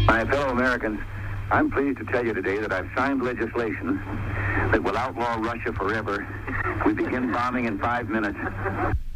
My fellow Americans, I'm pleased to tell you today that I've signed legislation that will outlaw Russia forever. We begin bombing in 5 minutes.